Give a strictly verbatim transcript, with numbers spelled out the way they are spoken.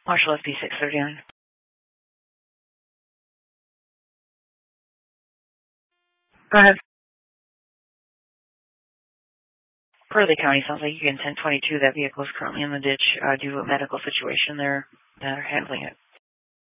Marshall S B six thirty-nine. Go ahead. Pearly County sounds like you get ten twenty-two. That vehicle is currently in the ditch uh, due to a medical situation. They're, they're handling it.